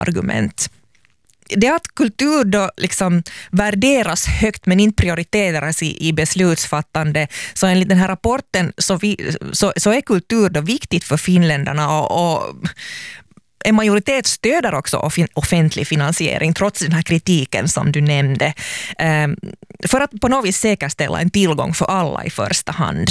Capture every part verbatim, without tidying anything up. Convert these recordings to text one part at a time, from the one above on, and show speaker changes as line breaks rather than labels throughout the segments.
argument. Det att kultur då liksom värderas högt men inte prioriteras i, i beslutsfattande, så enligt den här rapporten så, vi, så, så är kultur då viktigt för finländarna, och, och en majoritet stöder också offentlig finansiering trots den här kritiken som du nämnde, för att på något vis säkerställa en tillgång för alla i första hand.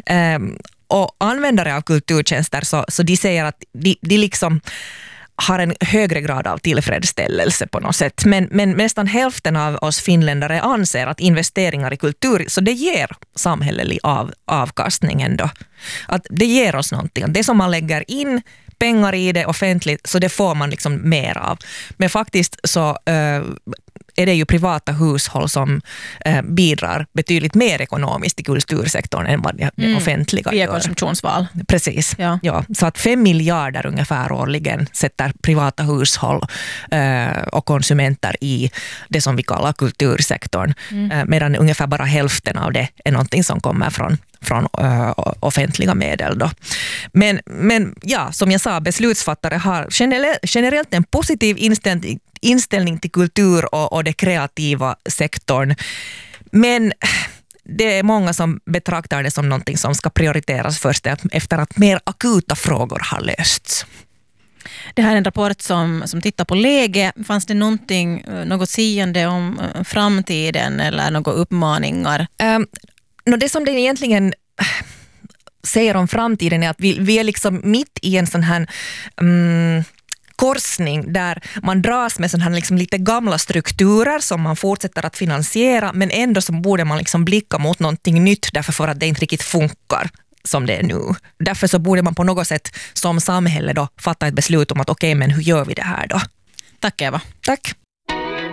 Och användare av kulturtjänster så, så de säger att de, de liksom har en högre grad av tillfredsställelse på något sätt. Men, men nästan hälften av oss finländare anser att investeringar i kultur, så det ger samhällelig av, avkastning ändå. Att det ger oss någonting. Det som man lägger in pengar i det offentligt, så det får man liksom mer av. Men faktiskt så uh, är det ju privata hushåll som uh, bidrar betydligt mer ekonomiskt i kultursektorn än vad det mm. offentliga
via
gör.
konsumtionsval.
Precis.
Ja.
Ja, så att fem miljarder ungefär årligen sätter privata hushåll uh, och konsumenter i det som vi kallar kultursektorn. Mm. Uh, medan ungefär bara hälften av det är någonting som kommer från från uh, offentliga medel då. Men, men ja, som jag sa, beslutsfattare har generellt, generellt en positiv inställning, inställning till kultur och, och det kreativa sektorn. Men det är många som betraktar det som någonting som ska prioriteras först efter att mer akuta frågor har lösts.
Det här är en rapport som, som tittar på läge. Fanns det någonting, något siande om framtiden eller några uppmaningar?
Um, No, det som det egentligen säger om framtiden är att vi, vi är liksom mitt i en sån här um, korsning där man dras med sån här liksom lite gamla strukturer som man fortsätter att finansiera, men ändå så borde man liksom blicka mot någonting nytt därför för att det inte riktigt funkar som det är nu. Därför så borde man på något sätt som samhälle då fatta ett beslut om att okej, okay, men hur gör vi det här då?
Tack Eva.
Tack.